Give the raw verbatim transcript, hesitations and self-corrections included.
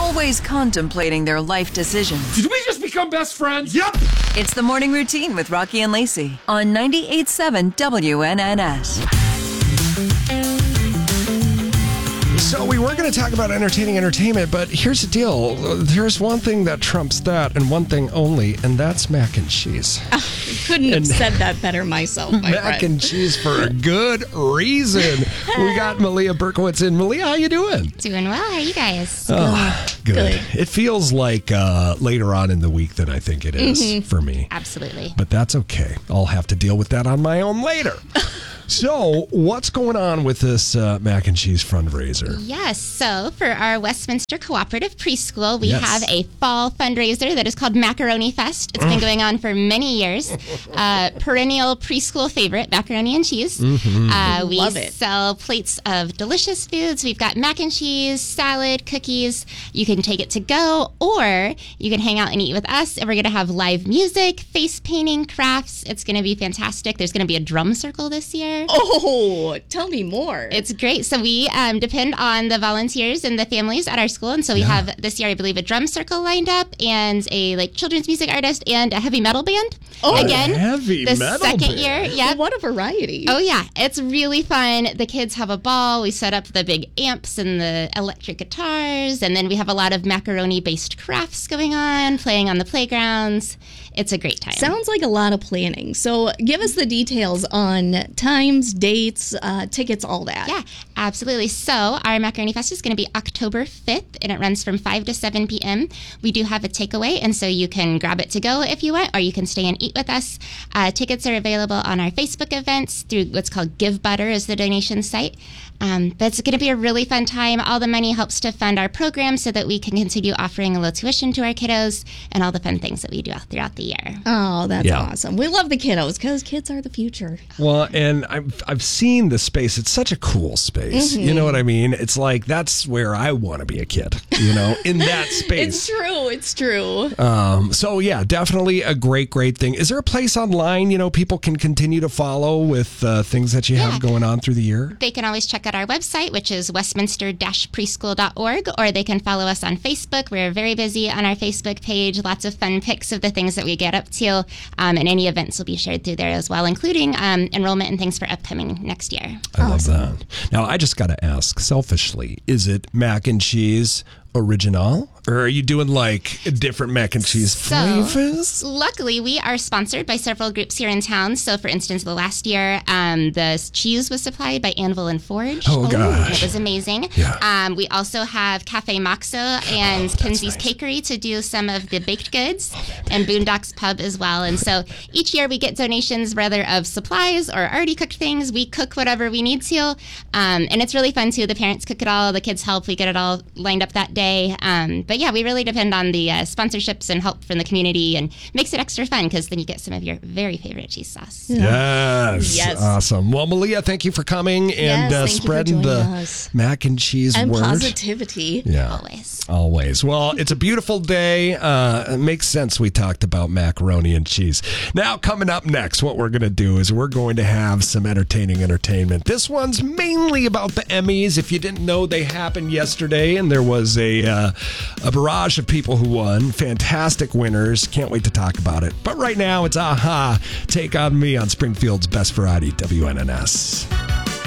always contemplating their life decisions. Did we just become best friends? Yep. It's the Morning Routine with Rocky and Lacey on ninety-eight point seven W N N S. So we were going to talk about entertaining entertainment, but here's the deal. There's one thing that trumps that and one thing only, and that's mac and cheese. Oh, couldn't have said that better myself, my Mac friend. and cheese for a good reason. We got Malia Berkowitz in. Malia, how you doing? Doing well. How are you guys? Oh, good. Good. It feels like uh, later on in the week than I think it is Mm-hmm. for me. Absolutely. But that's okay. I'll have to deal with that on my own later. So, what's going on with this uh, mac and cheese fundraiser? Yes. So for our Westminster Cooperative Preschool, we Yes. have a fall fundraiser that is called Macaroni Fest. It's been going on for many years. Uh, perennial preschool favorite, macaroni and cheese. Mm-hmm. Uh, we Love it. sell plates of delicious foods. We've got mac and cheese, salad, cookies. You can take it to go, or you can hang out and eat with us. And we're going to have live music, face painting, crafts. It's going to be fantastic. There's going to be a drum circle this year. Oh, tell me more. It's great. So we um, depend on the volunteers and the families at our school. And so we Yeah. have this year, I believe, a drum circle lined up and a like children's music artist and a heavy metal band. Oh, Again, heavy the metal second band. year. Yeah. What a variety. Oh, yeah. It's really fun. The kids have a ball. We set up the big amps and the electric guitars. And then we have a lot of macaroni-based crafts going on, playing on the playgrounds. It's a great time. Sounds like a lot of planning. So give us the details on times, dates, uh, tickets, all that. Yeah, absolutely. So our Macaroni Fest is going to be October fifth, and it runs from five to seven p.m. We do have a takeaway, and so you can grab it to go if you want, or you can stay and eat with us. Uh, tickets are available on our Facebook events through what's called Give Butter is the donation site. Um, but it's going to be a really fun time. All the money helps to fund our program so that we can continue offering a low tuition to our kiddos and all the fun things that we do throughout the year. Oh, that's Yeah. awesome. We love the kiddos because kids are the future. Well, and I've I've seen the space. It's such a cool space. You know what I mean? It's like that's where I want to be a kid. You know, in that space. It's true. It's true. Um, so yeah, definitely a great, great thing. Is there a place online, you know, people can continue to follow with uh, things that you Yeah. have going on through the year? They can always check out our website, which is westminster dash preschool dot org, or they can follow us on Facebook. We're very busy on our Facebook page. Lots of fun pics of the things that we get up to, um, and any events will be shared through there as well, including um, enrollment and things for upcoming next year. I love that. Now, I just got to ask selfishly, is it mac and cheese original? Or are you doing like different mac and cheese So, flavors? Luckily, we are sponsored by several groups here in town. So, for instance, the last year, um, the cheese was supplied by Anvil and Forge. Oh, gosh. It was amazing. Yeah. Um, we also have Cafe Moxo and Oh, Kenzie's nice. Cakery to do some of the baked goods, and Boondocks Pub as well. And so each year we get donations, whether of supplies or already cooked things. We cook whatever we need to. Um, and it's really fun, too. The parents cook it all. The kids help. We get it all lined up that day. Um, but yeah, we really depend on the uh, sponsorships and help from the community, and makes it extra fun because then you get some of your very favorite cheese sauce. Yes. Yes. Awesome. Well, Malia, thank you for coming and Yes, uh, thank you for spreading the joining us. mac and cheese And word. positivity. Yeah. Always. Always. Well, it's a beautiful day. Uh, it makes sense we talked about macaroni and cheese. Now, coming up next, what we're going to do is we're going to have some entertaining entertainment. This one's mainly about the Emmys. If you didn't know, they happened yesterday, and there was a, uh, a barrage of people who won. Fantastic winners. Can't wait to talk about it. But right now, it's Aha, Take On Me on Springfield's Best Variety, W N N S.